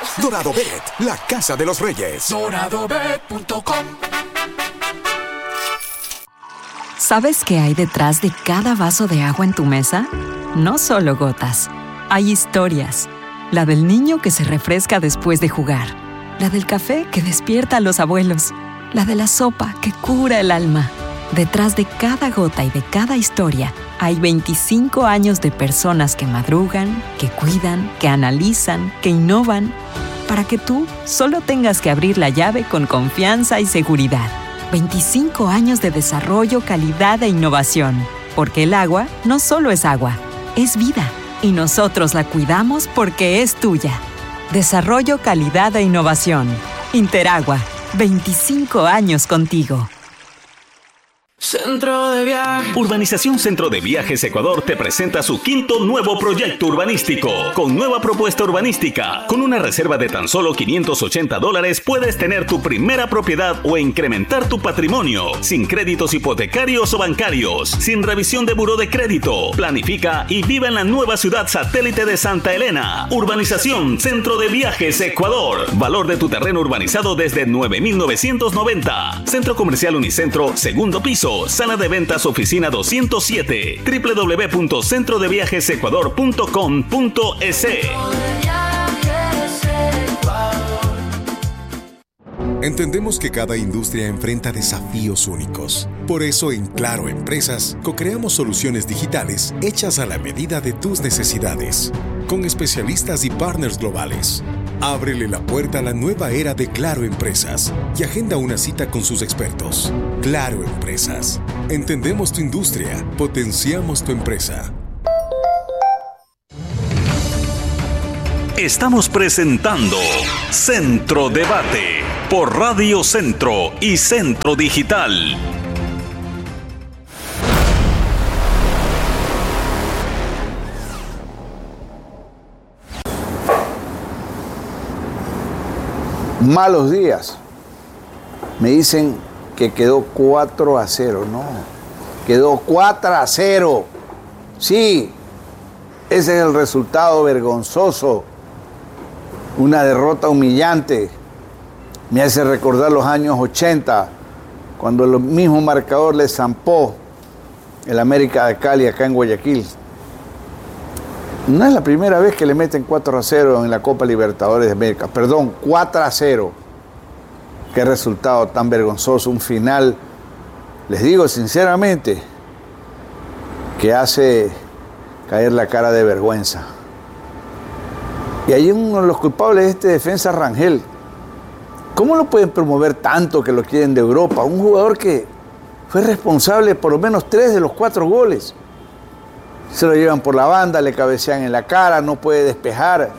Dorado Bet, la casa de los reyes. DoradoBet.com. ¿Sabes qué hay detrás de cada vaso de agua en tu mesa? No solo gotas. Hay historias. La del niño que se refresca después de jugar. La del café que despierta a los abuelos. La de la sopa que cura el alma. Detrás de cada gota y de cada historia hay 25 años de personas que madrugan, que cuidan, que analizan, que innovan, para que tú solo tengas que abrir la llave con confianza y seguridad. 25 años de desarrollo, calidad e innovación. Porque el agua no solo es agua, es vida. Y nosotros la cuidamos porque es tuya. Desarrollo, calidad e innovación. Interagua. 25 años contigo. Centro de Viajes. Urbanización Centro de Viajes Ecuador te presenta su quinto nuevo proyecto urbanístico, con nueva propuesta urbanística. Con una reserva de tan solo $580 puedes tener tu primera propiedad o incrementar tu patrimonio, sin créditos hipotecarios o bancarios, sin revisión de buró de crédito. Planifica y vive en la nueva ciudad satélite de Santa Elena. Urbanización Centro de Viajes Ecuador. Valor de tu terreno urbanizado desde $9,990. Centro Comercial Unicentro, segundo piso. Sala de ventas, oficina 207. www.centrodeviajesecuador.com.es. Entendemos que cada industria enfrenta desafíos únicos. Por eso en Claro Empresas co-creamos soluciones digitales hechas a la medida de tus necesidades, con especialistas y partners globales. Ábrele la puerta a la nueva era de Claro Empresas y agenda una cita con sus expertos. Claro Empresas. Entendemos tu industria, potenciamos tu empresa. Estamos presentando Centro Debate por Radio Centro y Centro Digital. Malos días. Me dicen que quedó 4-0. No, quedó 4-0. Sí, ese es el resultado vergonzoso. Una derrota humillante. Me hace recordar los años 80, cuando el mismo marcador le zampó el América de Cali acá en Guayaquil. No es la primera vez que le meten 4-0 en la Copa Libertadores de América. Perdón, 4-0. Qué resultado tan vergonzoso. Un final, les digo sinceramente, que hace caer la cara de vergüenza. Y ahí uno de los culpables es este defensa Rangel. ¿Cómo lo pueden promover tanto que lo quieren de Europa? Un jugador que fue responsable por lo menos 3 de los 4 goles. Se lo llevan por la banda, le cabecean en la cara, no puede despejar.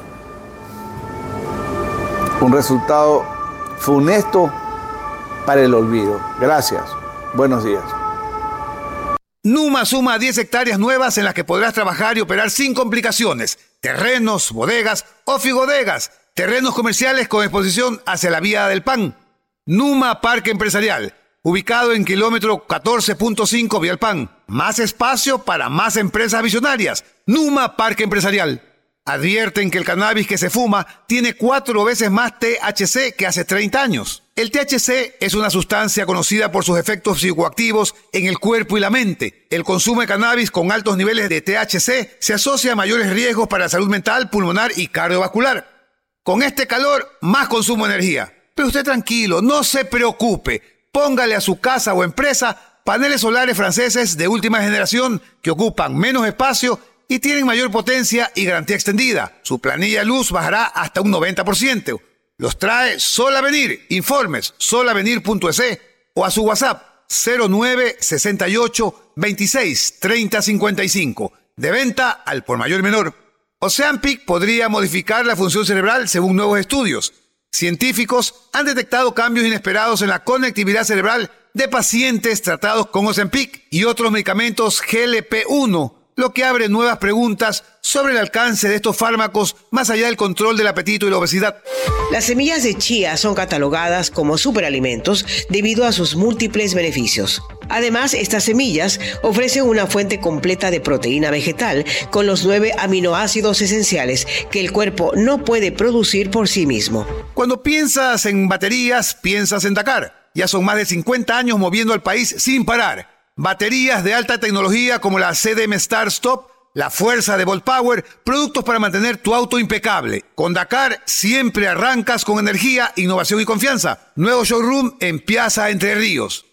Un resultado funesto para el olvido. Gracias. Buenos días. Numa suma 10 hectáreas nuevas en las que podrás trabajar y operar sin complicaciones. Terrenos, bodegas o figodegas. Terrenos comerciales con exposición hacia la vía del Pan. Numa Parque Empresarial. Ubicado en kilómetro 14.5 Vía El Pan. Más espacio para más empresas visionarias. Numa Parque Empresarial. Advierten que el cannabis que se fuma tiene 4 veces más THC que hace 30 años. El THC es una sustancia conocida por sus efectos psicoactivos en el cuerpo y la mente. El consumo de cannabis con altos niveles de THC se asocia a mayores riesgos para la salud mental, pulmonar y cardiovascular. Con este calor, más consumo de energía. Pero usted tranquilo, no se preocupe. Póngale a su casa o empresa paneles solares franceses de última generación que ocupan menos espacio y tienen mayor potencia y garantía extendida. Su planilla de luz bajará hasta un 90%. Los trae Solavenir. Informes solavenir.es o a su WhatsApp 0968 26 30 55. De venta al por mayor y menor. Ozempic podría modificar la función cerebral según nuevos estudios. Científicos han detectado cambios inesperados en la conectividad cerebral de pacientes tratados con Ozempic y otros medicamentos GLP-1 lo que abre nuevas preguntas sobre el alcance de estos fármacos más allá del control del apetito y la obesidad. Las semillas de chía son catalogadas como superalimentos debido a sus múltiples beneficios. Además, estas semillas ofrecen una fuente completa de proteína vegetal con los 9 aminoácidos esenciales que el cuerpo no puede producir por sí mismo. Cuando piensas en baterías, piensas en Dakar. Ya son más de 50 años moviendo al país sin parar. Baterías de alta tecnología como la CDM Star Stop, la fuerza de Volt Power, productos para mantener tu auto impecable. Con Dakar siempre arrancas con energía, innovación y confianza. Nuevo showroom en Piazza Entre Ríos.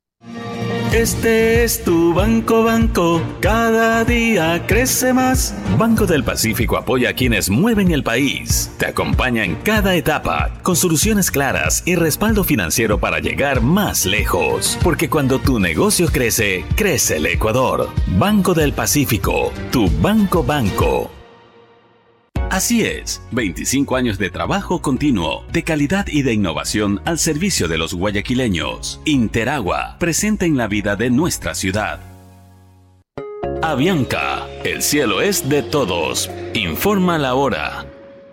Este es tu Banco, cada día crece más. Banco del Pacífico apoya a quienes mueven el país. Te acompaña en cada etapa, con soluciones claras y respaldo financiero para llegar más lejos. Porque cuando tu negocio crece, crece el Ecuador. Banco del Pacífico, tu banco. Así es, 25 años de trabajo continuo, de calidad y de innovación al servicio de los guayaquileños. Interagua, presente en la vida de nuestra ciudad. Avianca, el cielo es de todos. Informa la hora.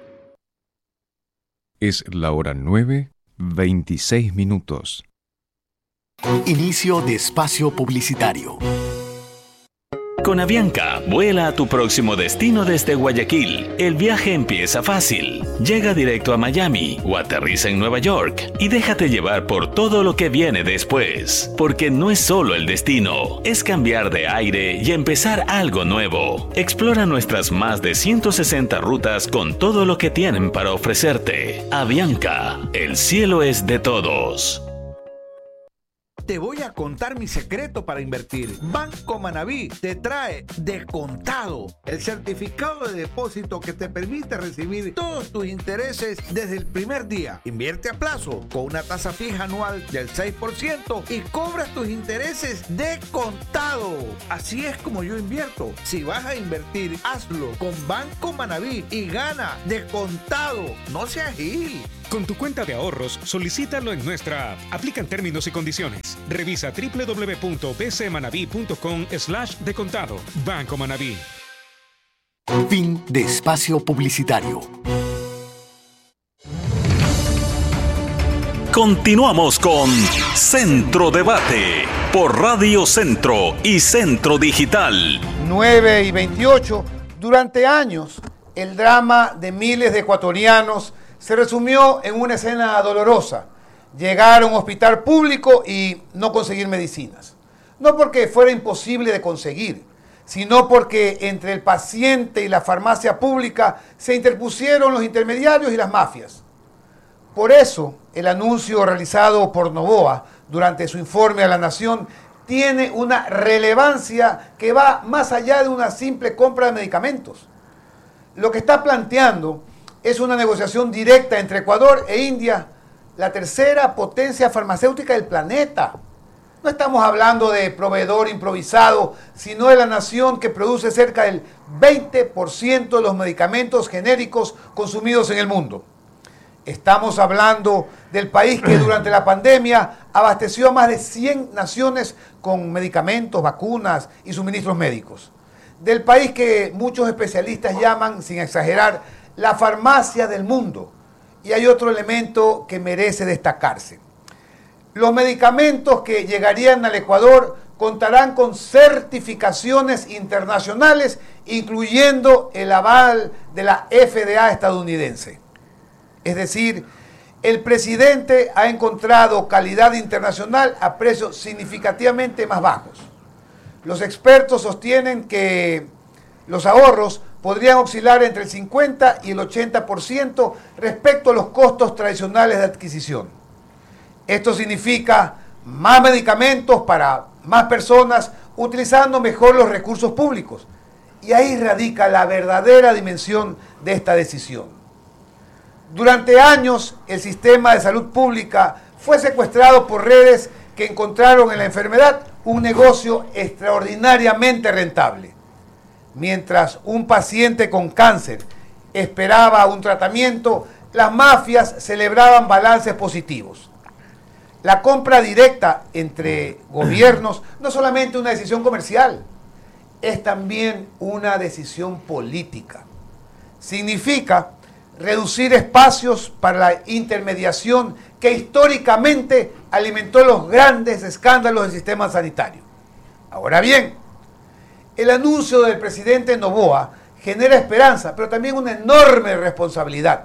Es la hora 9:26 minutos. Inicio de espacio publicitario. Con Avianca, vuela a tu próximo destino desde Guayaquil. El viaje empieza fácil. Llega directo a Miami o aterriza en Nueva York y déjate llevar por todo lo que viene después. Porque no es solo el destino, es cambiar de aire y empezar algo nuevo. Explora nuestras más de 160 rutas con todo lo que tienen para ofrecerte. Avianca, el cielo es de todos. Te voy a contar mi secreto para invertir. Banco Manaví te trae Descontado, el certificado de depósito que te permite recibir todos tus intereses desde el primer día. Invierte a plazo con una tasa fija anual del 6% y cobras tus intereses de contado. Así es como yo invierto. Si vas a invertir, hazlo con Banco Manaví y gana Descontado. No seas gil. Con tu cuenta de ahorros, solicítalo en nuestra app. Aplican términos y condiciones. Revisa www.bcmanaví.com/decontado. Banco Manaví. Fin de espacio publicitario. Continuamos con Centro Debate por Radio Centro y Centro Digital. 9:28. Durante años, el drama de miles de ecuatorianos se resumió en una escena dolorosa: llegar a un hospital público y no conseguir medicinas. No porque fuera imposible de conseguir, sino porque entre el paciente y la farmacia pública se interpusieron los intermediarios y las mafias. Por eso, el anuncio realizado por Novoa durante su informe a la Nación tiene una relevancia que va más allá de una simple compra de medicamentos. Lo que está planteando es una negociación directa entre Ecuador e India, la tercera potencia farmacéutica del planeta. No estamos hablando de proveedor improvisado, sino de la nación que produce cerca del 20% de los medicamentos genéricos consumidos en el mundo. Estamos hablando del país que durante la pandemia abasteció a más de 100 naciones con medicamentos, vacunas y suministros médicos. Del país que muchos especialistas llaman, sin exagerar, la farmacia del mundo. Y hay otro elemento que merece destacarse. Los medicamentos que llegarían al Ecuador contarán con certificaciones internacionales, incluyendo el aval de la FDA estadounidense. Es decir, el presidente ha encontrado calidad internacional a precios significativamente más bajos. Los expertos sostienen que los ahorros podrían oscilar entre el 50 y el 80% respecto a los costos tradicionales de adquisición. Esto significa más medicamentos para más personas, utilizando mejor los recursos públicos. Y ahí radica la verdadera dimensión de esta decisión. Durante años, el sistema de salud pública fue secuestrado por redes que encontraron en la enfermedad un negocio extraordinariamente rentable. Mientras un paciente con cáncer esperaba un tratamiento, las mafias celebraban balances positivos. La compra directa entre gobiernos no es solamente una decisión comercial, es también una decisión política. Significa reducir espacios para la intermediación que históricamente alimentó los grandes escándalos del sistema sanitario. Ahora bien, el anuncio del presidente Noboa genera esperanza, pero también una enorme responsabilidad.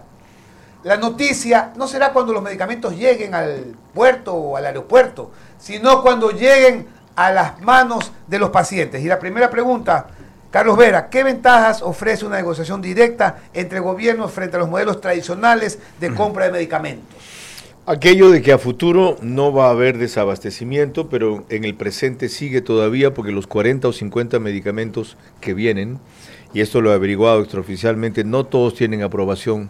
La noticia no será cuando los medicamentos lleguen al puerto o al aeropuerto, sino cuando lleguen a las manos de los pacientes. Y la primera pregunta, Carlos Vera, ¿qué ventajas ofrece una negociación directa entre gobiernos frente a los modelos tradicionales de compra de medicamentos? Aquello de que a futuro no va a haber desabastecimiento, pero en el presente sigue todavía, porque los 40 o 50 medicamentos que vienen, y esto lo he averiguado extraoficialmente, no todos tienen aprobación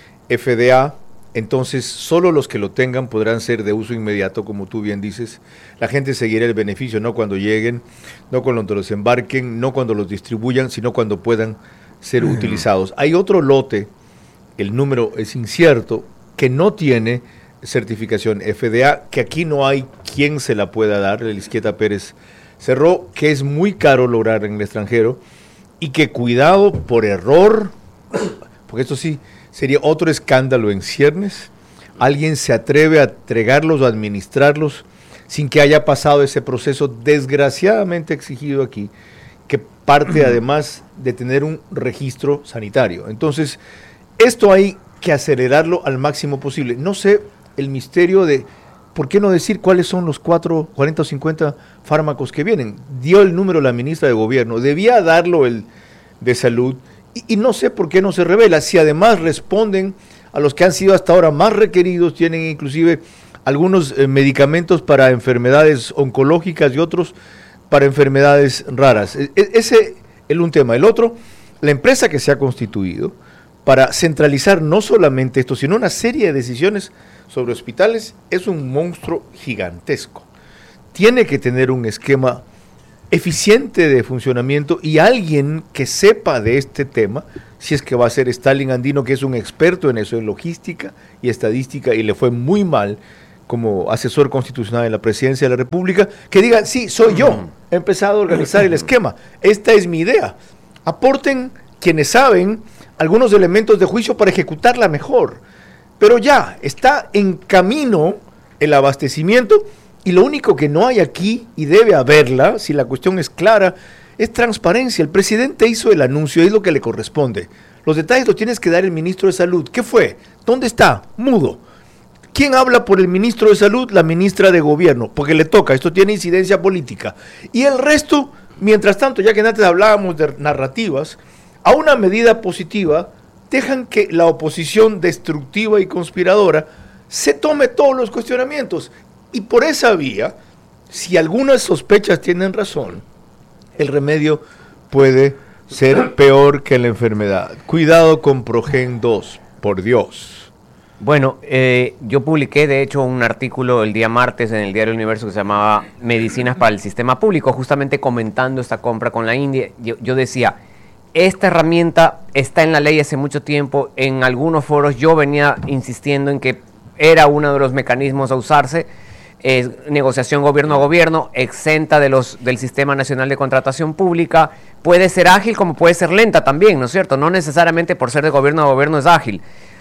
FDA, entonces solo los que lo tengan podrán ser de uso inmediato, como tú bien dices. La gente seguirá el beneficio, no cuando lleguen, no cuando los embarquen, no cuando los distribuyan, sino cuando puedan ser utilizados. Hay otro lote, el número es incierto, que no tiene certificación FDA, que aquí no hay quien se la pueda dar. El Izquieta Pérez cerró, que es muy caro lograr en el extranjero, y que cuidado por error, porque esto sí sería otro escándalo en ciernes, alguien se atreve a entregarlos o administrarlos sin que haya pasado ese proceso desgraciadamente exigido aquí, que parte además de tener un registro sanitario. Entonces, esto hay que acelerarlo al máximo posible. No sé el misterio de, ¿por qué no decir cuáles son los 40 o 50 fármacos que vienen? Dio el número la ministra de Gobierno, debía darlo el de Salud, y no sé por qué no se revela, si además responden a los que han sido hasta ahora más requeridos, tienen inclusive algunos medicamentos para enfermedades oncológicas y otros para enfermedades raras. Ese es un tema. El otro, la empresa que se ha constituido para centralizar no solamente esto, sino una serie de decisiones sobre hospitales, es un monstruo gigantesco. Tiene que tener un esquema eficiente de funcionamiento y alguien que sepa de este tema, si es que va a ser Stalin Andino, que es un experto en eso, en logística y estadística, y le fue muy mal como asesor constitucional en la presidencia de la República, que diga, sí, soy yo, he empezado a organizar el esquema, esta es mi idea. Aporten quienes saben algunos elementos de juicio para ejecutarla mejor, pero ya está en camino el abastecimiento. Y lo único que no hay aquí, y debe haberla, si la cuestión es clara, es transparencia. El presidente hizo el anuncio, es lo que le corresponde. Los detalles los tienes que dar el ministro de Salud. ¿Qué fue? ¿Dónde está? Mudo. ¿Quién habla por el ministro de Salud? La ministra de Gobierno, porque le toca, esto tiene incidencia política. Y el resto, mientras tanto, ya que antes hablábamos de narrativas, a una medida positiva, dejan que la oposición destructiva y conspiradora se tome todos los cuestionamientos. Y por esa vía, si algunas sospechas tienen razón, el remedio puede ser peor que la enfermedad. Cuidado con Progen 2, por Dios. Bueno, yo publiqué de hecho un artículo el día martes en el diario El Universo que se llamaba Medicinas para el Sistema Público, justamente comentando esta compra con la India. Yo decía, esta herramienta está en la ley hace mucho tiempo. En algunos foros yo venía insistiendo en que era uno de los mecanismos a usarse. Negociación gobierno a gobierno, exenta del Sistema Nacional de Contratación Pública, puede ser ágil como puede ser lenta también, ¿no es cierto? No necesariamente por ser de gobierno a gobierno es ágil.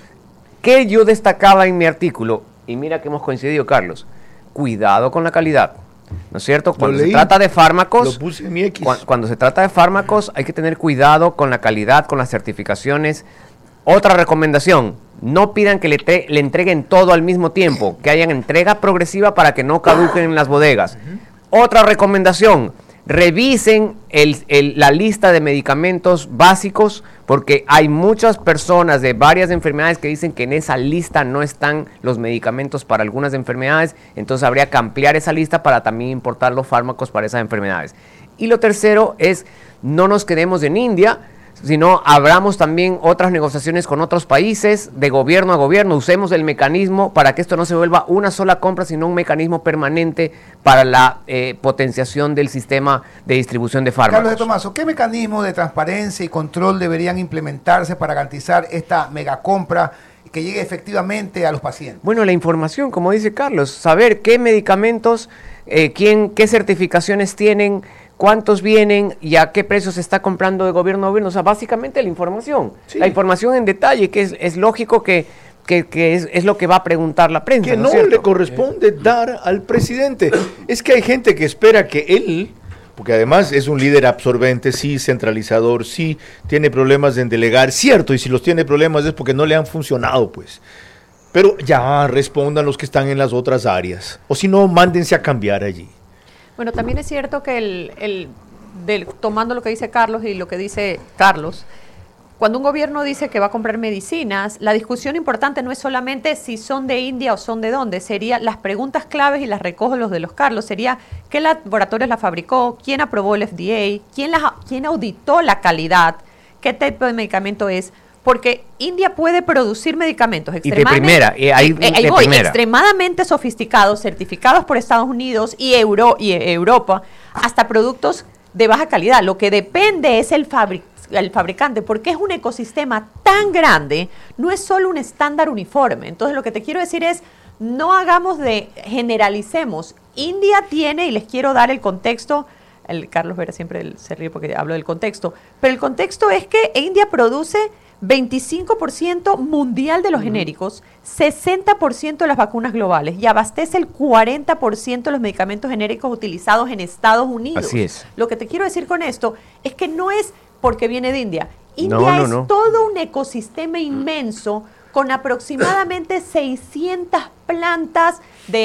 ¿Qué yo destacaba en mi artículo? Y mira que hemos coincidido, Carlos, cuidado con la calidad, ¿no es cierto? Cuando se trata de fármacos, lo puse en mi X. Cuando se trata de fármacos hay que tener cuidado con la calidad, con las certificaciones. Otra recomendación, no pidan que le entreguen todo al mismo tiempo, que hayan entrega progresiva para que no caduquen en las bodegas. Otra recomendación, revisen la lista de medicamentos básicos, porque hay muchas personas de varias enfermedades que dicen que en esa lista no están los medicamentos para algunas enfermedades, entonces habría que ampliar esa lista para también importar los fármacos para esas enfermedades. Y lo tercero es, no nos quedemos en India, sino abramos también otras negociaciones con otros países, de gobierno a gobierno, usemos el mecanismo para que esto no se vuelva una sola compra, sino un mecanismo permanente para la potenciación del sistema de distribución de fármacos. Carlos de Tomaso, ¿qué mecanismo de transparencia y control deberían implementarse para garantizar esta megacompra que llegue efectivamente a los pacientes? Bueno, la información, como dice Carlos, saber qué medicamentos, qué certificaciones tienen, cuántos vienen y a qué precio se está comprando de gobierno a gobierno. O sea, básicamente la información. Sí. La información en detalle, que es lógico que es lo que va a preguntar la prensa. Que no le corresponde dar al presidente. Es que hay gente que espera que él, porque además es un líder absorbente, sí, centralizador, sí, tiene problemas en delegar, cierto, y si los tiene problemas es porque no le han funcionado, pues. Pero ya respondan los que están en las otras áreas, o si no, mándense a cambiar allí. Bueno, también es cierto que tomando lo que dice Carlos y lo que dice Carlos, cuando un gobierno dice que va a comprar medicinas, la discusión importante no es solamente si son de India o son de dónde, sería las preguntas claves, y las recojo los de los Carlos, sería qué laboratorios la fabricó, quién aprobó el FDA, quién auditó la calidad, qué tipo de medicamento es, porque India puede producir medicamentos extremadamente sofisticados, certificados por Estados Unidos y Europa, hasta productos de baja calidad. Lo que depende es el fabricante, porque es un ecosistema tan grande, no es solo un estándar uniforme. Entonces lo que te quiero decir es, no generalicemos. India tiene, y les quiero dar el contexto, Carlos Vera siempre se ríe porque hablo del contexto, pero el contexto es que India produce 25% mundial de los genéricos, 60% de las vacunas globales y abastece el 40% de los medicamentos genéricos utilizados en Estados Unidos. Así es. Lo que te quiero decir con esto es que no es porque viene de India. India es todo un ecosistema inmenso con aproximadamente 600 plantas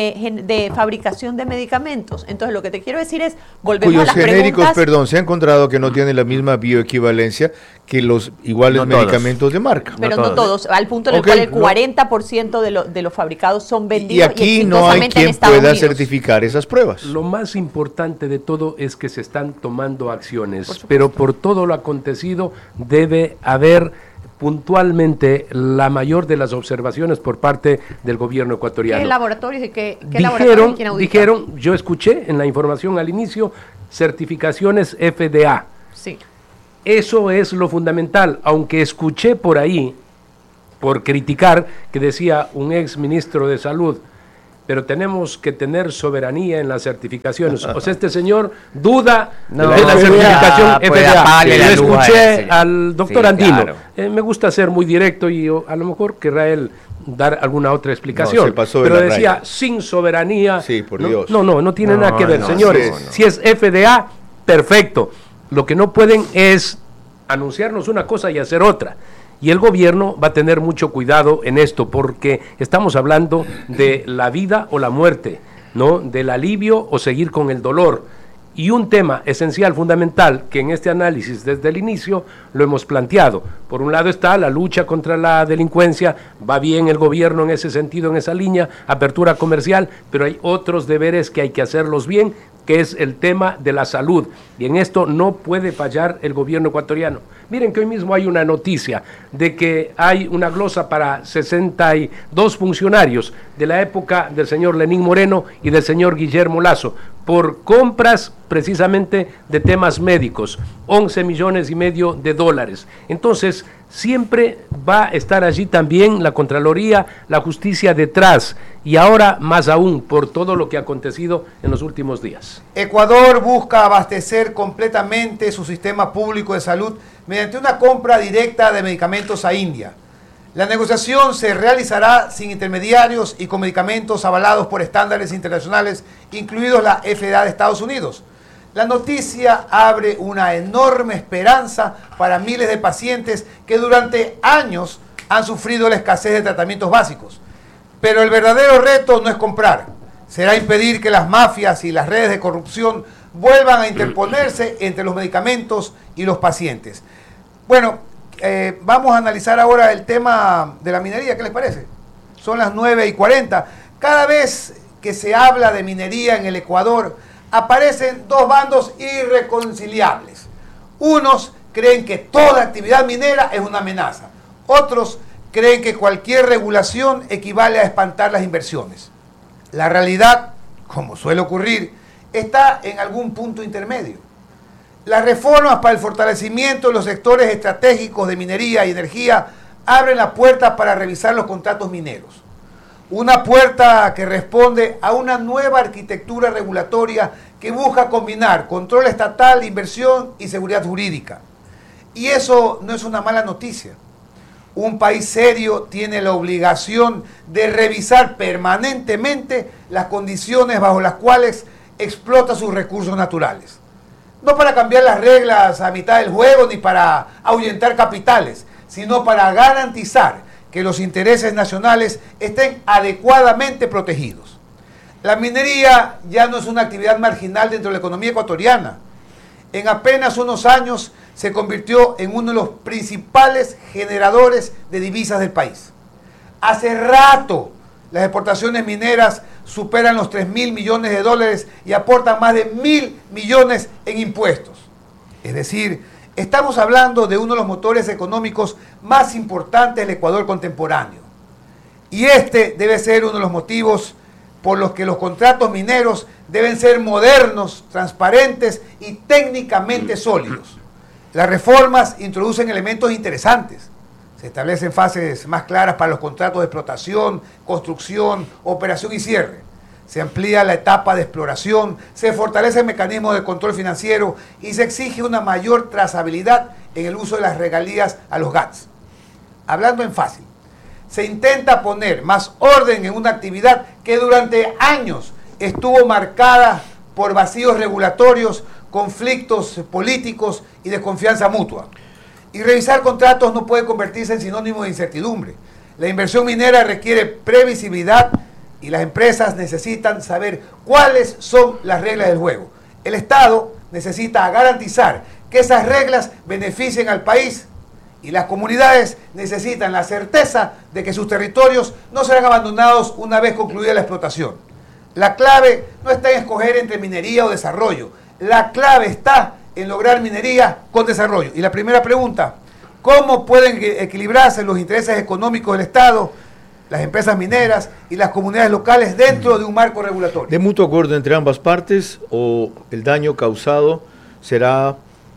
de fabricación de medicamentos. Entonces, lo que te quiero decir es, volvemos a las genéricos, preguntas. se ha encontrado que no tienen la misma bioequivalencia que los iguales medicamentos de marca. Pero no todos, al punto en el cual el 40% de los fabricados son vendidos. Y aquí no hay quien pueda certificar esas pruebas. Lo más importante de todo es que se están tomando acciones, pero por todo lo acontecido debe haber puntualmente la mayor de las observaciones por parte del gobierno ecuatoriano. ¿Qué laboratorios y qué laboratorios quién audita? Dijeron, yo escuché en la información al inicio, certificaciones FDA. Sí. Eso es lo fundamental, aunque escuché por ahí, por criticar, que decía un ex ministro de Salud, pero tenemos que tener soberanía en las certificaciones. O sea, este señor duda de la certificación FDA. Yo escuché al doctor Andino. Claro. Me gusta ser muy directo y a lo mejor querrá él dar alguna otra explicación. Pero decía, raya. Sin soberanía. Sí, por Dios. No tiene nada que ver, señores. Si es FDA, perfecto. Lo que no pueden es anunciarnos una cosa y hacer otra. Y el gobierno va a tener mucho cuidado en esto, porque estamos hablando de la vida o la muerte, ¿no? Del alivio o seguir con el dolor. Y un tema esencial, fundamental, que en este análisis desde el inicio lo hemos planteado. Por un lado está la lucha contra la delincuencia, va bien el gobierno en ese sentido, en esa línea, apertura comercial, pero hay otros deberes que hay que hacerlos bien, que es el tema de la salud. Y en esto no puede fallar el gobierno ecuatoriano. Miren que hoy mismo hay una noticia de que hay una glosa para 62 funcionarios de la época del señor Lenín Moreno y del señor Guillermo Lasso, por compras precisamente de temas médicos, 11 millones y medio de dólares. Entonces, siempre va a estar allí también la Contraloría, la justicia detrás, y ahora más aún por todo lo que ha acontecido en los últimos días. Ecuador busca abastecer completamente su sistema público de salud mediante una compra directa de medicamentos a India. La negociación se realizará sin intermediarios y con medicamentos avalados por estándares internacionales, incluidos la FDA de Estados Unidos. La noticia abre una enorme esperanza para miles de pacientes que durante años han sufrido la escasez de tratamientos básicos. Pero el verdadero reto no es comprar, será impedir que las mafias y las redes de corrupción vuelvan a interponerse entre los medicamentos y los pacientes. Bueno, vamos a analizar ahora el tema de la minería, ¿qué les parece? Son las 9:40. Cada vez que se habla de minería en el Ecuador, aparecen dos bandos irreconciliables. Unos creen que toda actividad minera es una amenaza. Otros creen que cualquier regulación equivale a espantar las inversiones. La realidad, como suele ocurrir, está en algún punto intermedio. Las reformas para el fortalecimiento de los sectores estratégicos de minería y energía abren la puerta para revisar los contratos mineros. Una puerta que responde a una nueva arquitectura regulatoria que busca combinar control estatal, inversión y seguridad jurídica. Y eso no es una mala noticia. Un país serio tiene la obligación de revisar permanentemente las condiciones bajo las cuales explota sus recursos naturales. No para cambiar las reglas a mitad del juego ni para ahuyentar capitales, sino para garantizar que los intereses nacionales estén adecuadamente protegidos. La minería ya no es una actividad marginal dentro de la economía ecuatoriana. En apenas unos años se convirtió en uno de los principales generadores de divisas del país. Hace rato las exportaciones mineras superan los 3.000 millones de dólares y aportan más de 1.000 millones en impuestos. Es decir, estamos hablando de uno de los motores económicos más importantes del Ecuador contemporáneo. Y este debe ser uno de los motivos por los que los contratos mineros deben ser modernos, transparentes y técnicamente sólidos. Las reformas introducen elementos interesantes. Se establecen fases más claras para los contratos de explotación, construcción, operación y cierre. Se amplía la etapa de exploración, se fortalece el mecanismo de control financiero y se exige una mayor trazabilidad en el uso de las regalías a los GATS. Hablando en fácil, se intenta poner más orden en una actividad que durante años estuvo marcada por vacíos regulatorios, conflictos políticos y desconfianza mutua. Y revisar contratos no puede convertirse en sinónimo de incertidumbre. La inversión minera requiere previsibilidad y las empresas necesitan saber cuáles son las reglas del juego. El Estado necesita garantizar que esas reglas beneficien al país y las comunidades necesitan la certeza de que sus territorios no serán abandonados una vez concluida la explotación. La clave no está en escoger entre minería o desarrollo. La clave está en lograr minería con desarrollo. Y la primera pregunta, ¿cómo pueden equilibrarse los intereses económicos del Estado, las empresas mineras y las comunidades locales dentro de un marco regulatorio? ¿De mutuo acuerdo entre ambas partes o el daño causado será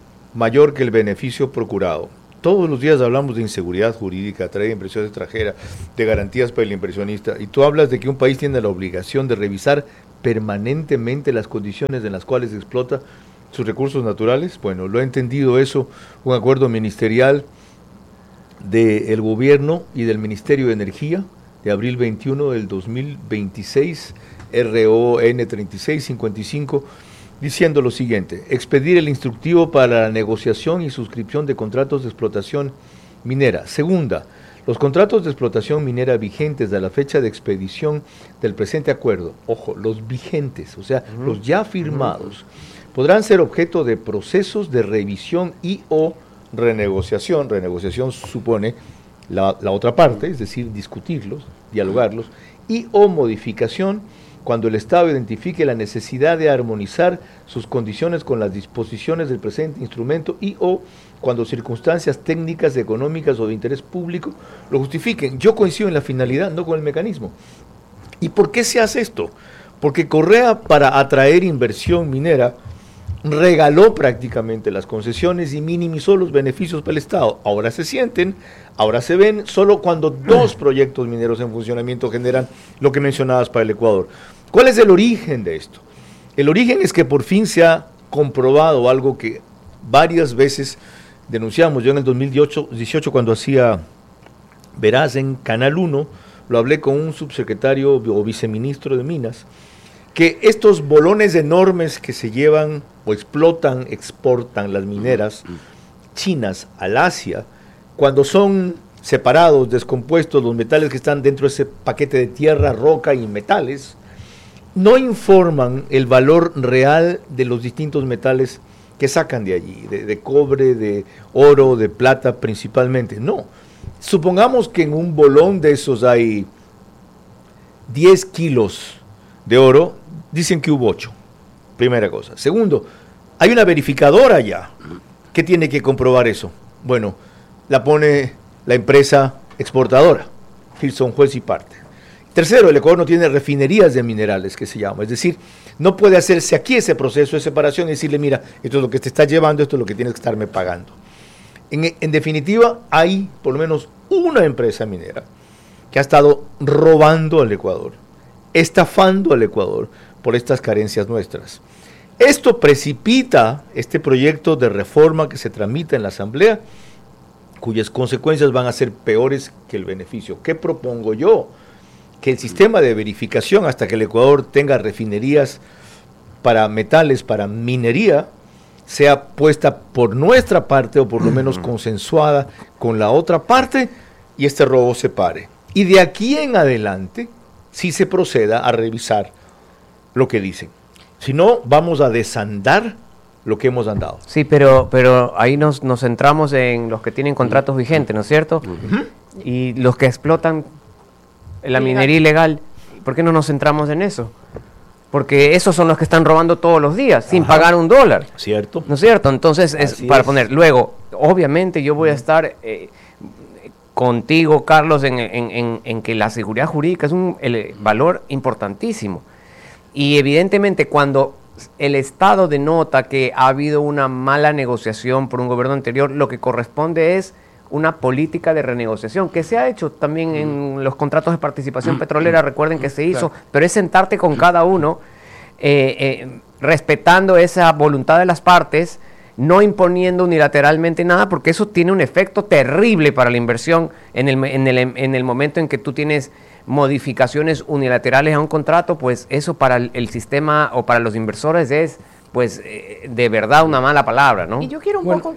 mayor que el beneficio procurado? Todos los días hablamos de inseguridad jurídica, atraer inversión extranjera, de garantías para el inversionista, y tú hablas de que un país tiene la obligación de revisar permanentemente las condiciones en las cuales explota sus recursos naturales. Bueno, lo he entendido eso, un acuerdo ministerial del gobierno y del Ministerio de Energía de abril 21 del 2026, RON 3655, diciendo lo siguiente: expedir el instructivo para la negociación y suscripción de contratos de explotación minera. Segunda, los contratos de explotación minera vigentes a la fecha de expedición del presente acuerdo, ojo, los vigentes, o sea, los ya firmados, podrán ser objeto de procesos de revisión y o renegociación. Renegociación supone la otra parte, es decir, discutirlos, dialogarlos, y o modificación cuando el Estado identifique la necesidad de armonizar sus condiciones con las disposiciones del presente instrumento y o cuando circunstancias técnicas, económicas o de interés público lo justifiquen. Yo coincido en la finalidad, no con el mecanismo. ¿Y por qué se hace esto? Porque Correa, para atraer inversión minera, regaló prácticamente las concesiones y minimizó los beneficios para el Estado. Ahora se sienten, ahora se ven solo cuando dos proyectos mineros en funcionamiento generan lo que mencionabas para el Ecuador. ¿Cuál es el origen de esto? El origen es que por fin se ha comprobado algo que varias veces denunciamos. Yo en el 2018, cuando hacía Veraz en Canal 1, lo hablé con un subsecretario o viceministro de Minas, que estos bolones enormes que se llevan o explotan, exportan las mineras chinas al Asia, cuando son separados, descompuestos, los metales que están dentro de ese paquete de tierra, roca y metales, no informan el valor real de los distintos metales que sacan de allí, de cobre, de oro, de plata principalmente. No, supongamos que en un bolón de esos hay 10 kilos de oro, dicen que hubo 8, primera cosa. Segundo, hay una verificadora ya que tiene que comprobar eso. Bueno, la pone la empresa exportadora, Hilson Juez y Parte. Tercero, el Ecuador no tiene refinerías de minerales, que se llama, es decir, no puede hacerse aquí ese proceso de separación y decirle, mira, esto es lo que te está llevando, esto es lo que tienes que estarme pagando. En definitiva, hay por lo menos una empresa minera que ha estado robando al Ecuador, estafando al Ecuador por estas carencias nuestras. Esto precipita este proyecto de reforma que se tramita en la Asamblea, cuyas consecuencias van a ser peores que el beneficio. ¿Qué propongo yo? Que el sistema de verificación hasta que el Ecuador tenga refinerías para metales, para minería, sea puesta por nuestra parte o por lo menos consensuada con la otra parte y este robo se pare. Y de aquí en adelante sí se proceda a revisar lo que dicen. Si no, vamos a desandar lo que hemos andado. Sí, pero ahí nos centramos en los que tienen contratos vigentes, ¿no es cierto? Y los que explotan la minería ilegal, ¿por qué no nos centramos en eso? Porque esos son los que están robando todos los días, sin pagar $1. ¿Cierto? ¿No es cierto? Entonces, es para poner. Luego, obviamente yo voy a estar contigo, Carlos, en que la seguridad jurídica es un valor importantísimo. Y evidentemente cuando el Estado denota que ha habido una mala negociación por un gobierno anterior, lo que corresponde es una política de renegociación, que se ha hecho también en los contratos de participación petrolera, recuerden que se hizo, pero es sentarte con cada uno, respetando esa voluntad de las partes, no imponiendo unilateralmente nada, porque eso tiene un efecto terrible para la inversión en el momento en que tú tienes modificaciones unilaterales a un contrato, pues eso para el sistema o para los inversores es, pues, de verdad una mala palabra, ¿no? Y yo quiero un poco...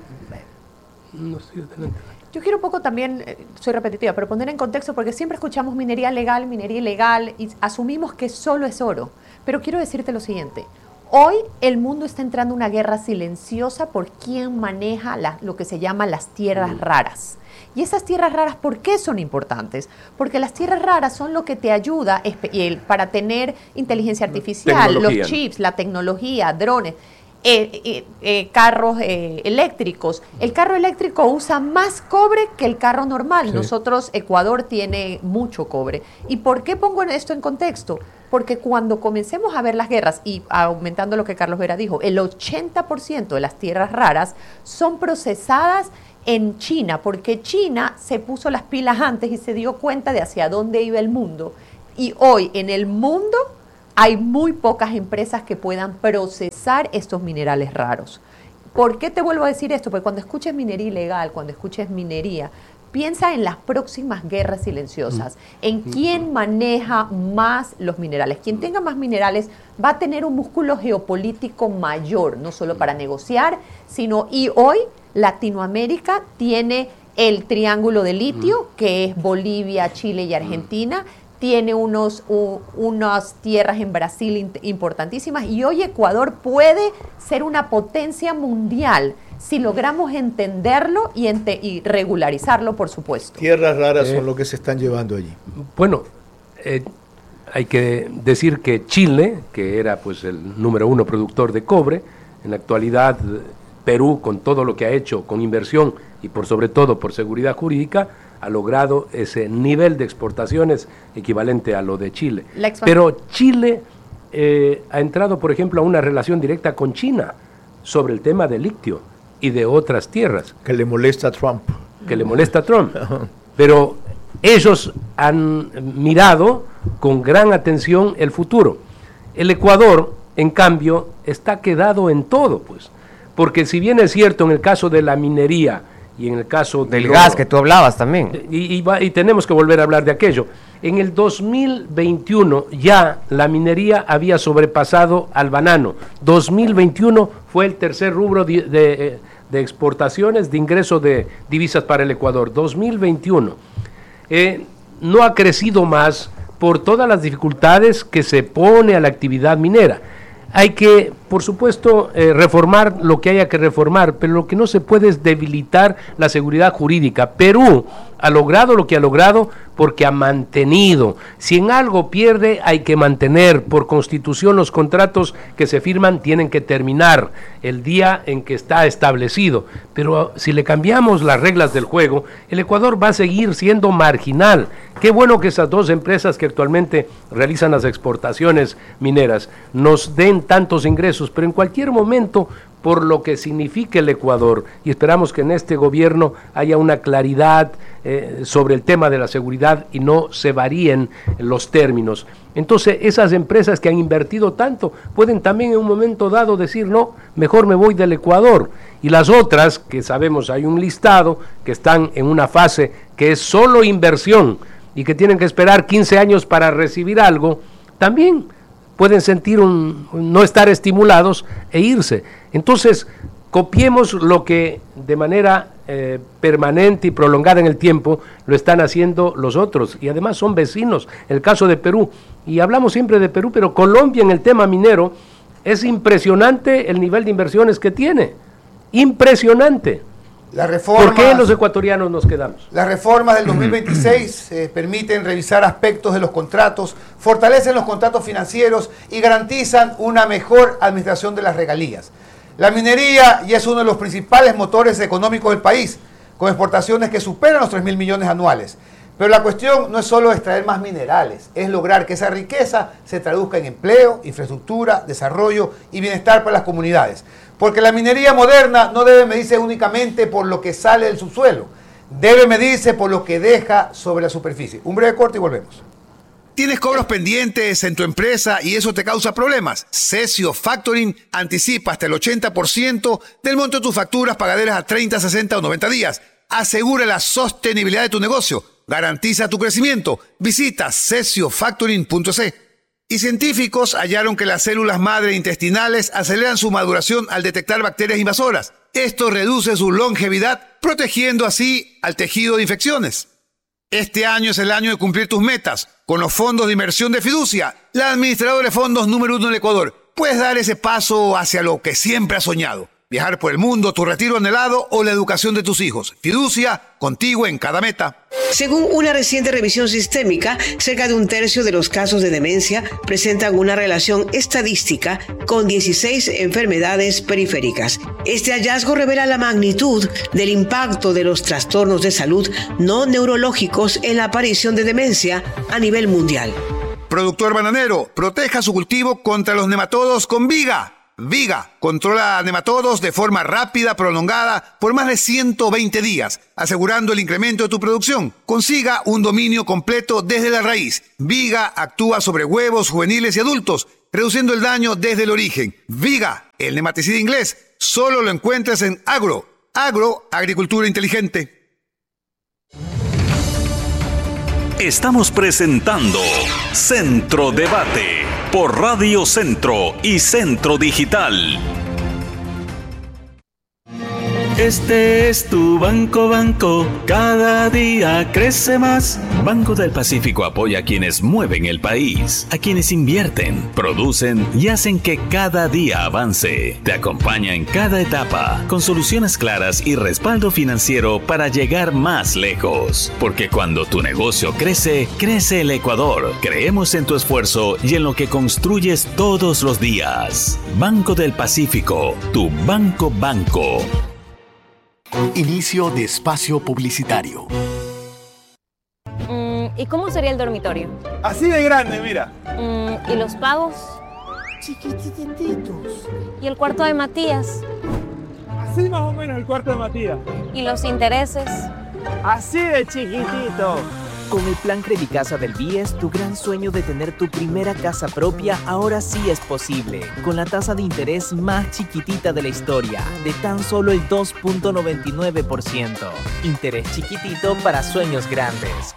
Yo quiero un poco también, soy repetitiva, pero poner en contexto, porque siempre escuchamos minería legal, minería ilegal, y asumimos que solo es oro. Pero quiero decirte lo siguiente. Hoy el mundo está entrando en una guerra silenciosa por quién maneja lo que se llama las tierras raras. Y esas tierras raras, ¿por qué son importantes? Porque las tierras raras son lo que te ayuda para tener inteligencia artificial, los chips, la tecnología, drones, carros eléctricos. El carro eléctrico usa más cobre que el carro normal. Sí. Nosotros, Ecuador tiene mucho cobre. ¿Y por qué pongo esto en contexto? Porque cuando comencemos a ver las guerras, y aumentando lo que Carlos Vera dijo, el 80% de las tierras raras son procesadas en China, porque China se puso las pilas antes y se dio cuenta de hacia dónde iba el mundo. Y hoy en el mundo hay muy pocas empresas que puedan procesar estos minerales raros. ¿Por qué te vuelvo a decir esto? Porque cuando escuches minería ilegal, cuando escuches minería, piensa en las próximas guerras silenciosas, en quién maneja más los minerales. Quien tenga más minerales va a tener un músculo geopolítico mayor, no solo para negociar, sino, y hoy Latinoamérica tiene el triángulo de litio, que es Bolivia, Chile y Argentina, tiene unas tierras en Brasil importantísimas, y hoy Ecuador puede ser una potencia mundial si logramos entenderlo y regularizarlo, por supuesto. Tierras raras son lo que se están llevando allí. Bueno, hay que decir que Chile, que era pues el número 1 productor de cobre, en la actualidad Perú, con todo lo que ha hecho con inversión y por sobre todo por seguridad jurídica, ha logrado ese nivel de exportaciones equivalente a lo de Chile. Pero Chile ha entrado, por ejemplo, a una relación directa con China sobre el tema del litio y de otras tierras. Que le molesta a Trump. Que le molesta a Trump. Pero ellos han mirado con gran atención el futuro. El Ecuador, en cambio, está quedado en todo, pues. Porque si bien es cierto en el caso de la minería y en el caso del gas que tú hablabas también. Y tenemos que volver a hablar de aquello. En el 2021 ya la minería había sobrepasado al banano. 2021 fue el tercer rubro de exportaciones, de ingreso de divisas para el Ecuador. 2021. No ha crecido más por todas las dificultades que se pone a la actividad minera. Hay que, por supuesto, reformar lo que haya que reformar, pero lo que no se puede es debilitar la seguridad jurídica. Perú ha logrado lo que ha logrado porque ha mantenido. Si en algo pierde, hay que mantener. Por constitución, los contratos que se firman tienen que terminar el día en que está establecido. Pero si le cambiamos las reglas del juego, el Ecuador va a seguir siendo marginal. Qué bueno que esas dos empresas que actualmente realizan las exportaciones mineras nos den tantos ingresos, pero en cualquier momento por lo que significa el Ecuador, y esperamos que en este gobierno haya una claridad sobre el tema de la seguridad y no se varíen los términos. Entonces, esas empresas que han invertido tanto pueden también en un momento dado decir, no, mejor me voy del Ecuador. Y las otras, que sabemos hay un listado, que están en una fase que es solo inversión y que tienen que esperar 15 años para recibir algo, también pueden sentir no estar estimulados e irse. Entonces, copiemos lo que de manera permanente y prolongada en el tiempo lo están haciendo los otros, y además son vecinos. El caso de Perú, y hablamos siempre de Perú, pero Colombia en el tema minero es impresionante el nivel de inversiones que tiene, impresionante. ¿Por qué los ecuatorianos nos quedamos? Las reformas del 2026 permiten revisar aspectos de los contratos, fortalecen los contratos financieros y garantizan una mejor administración de las regalías. La minería ya es uno de los principales motores económicos del país, con exportaciones que superan los 3.000 millones anuales. Pero la cuestión no es solo extraer más minerales, es lograr que esa riqueza se traduzca en empleo, infraestructura, desarrollo y bienestar para las comunidades. Porque la minería moderna no debe medirse únicamente por lo que sale del subsuelo, debe medirse por lo que deja sobre la superficie. Un breve corte y volvemos. ¿Tienes cobros pendientes en tu empresa y eso te causa problemas? Cesio Factoring anticipa hasta el 80% del monto de tus facturas pagaderas a 30, 60 o 90 días. Asegura la sostenibilidad de tu negocio. Garantiza tu crecimiento. Visita cesiofactoring.es. Y científicos hallaron que las células madre intestinales aceleran su maduración al detectar bacterias invasoras. Esto reduce su longevidad, protegiendo así al tejido de infecciones. Este año es el año de cumplir tus metas. Con los fondos de inversión de Fiducia, la administradora de fondos número 1 del Ecuador, puedes dar ese paso hacia lo que siempre has soñado. Viajar por el mundo, tu retiro anhelado o la educación de tus hijos. Fiducia, contigo en cada meta. Según una reciente revisión sistémica, cerca de un tercio de los casos de demencia presentan una relación estadística con 16 enfermedades periféricas. Este hallazgo revela la magnitud del impacto de los trastornos de salud no neurológicos en la aparición de demencia a nivel mundial. Productor bananero, proteja su cultivo contra los nematodos con Viga. Viga controla nematodos de forma rápida, prolongada, por más de 120 días, asegurando el incremento de tu producción. Consiga un dominio completo desde la raíz. Viga actúa sobre huevos juveniles y adultos, reduciendo el daño desde el origen. Viga, el nematicida inglés, solo lo encuentras en Agro, agricultura inteligente. Estamos presentando Centro Debate por Radio Centro y Centro Digital. Este es tu banco, cada día crece más. Banco del Pacífico apoya a quienes mueven el país, a quienes invierten, producen y hacen que cada día avance. Te acompaña en cada etapa, con soluciones claras y respaldo financiero para llegar más lejos. Porque cuando tu negocio crece, crece el Ecuador. Creemos en tu esfuerzo y en lo que construyes todos los días. Banco del Pacífico, tu banco. Inicio de espacio publicitario. ¿Y cómo sería el dormitorio? Así de grande, mira. ¿Y los pagos? Chiquititos. ¿Y el cuarto de Matías? Así más o menos el cuarto de Matías. ¿Y los intereses? Así de chiquitito. Con el plan Credicasa del BIES, tu gran sueño de tener tu primera casa propia ahora sí es posible. Con la tasa de interés más chiquitita de la historia, de tan solo el 2.99%. Interés chiquitito para sueños grandes.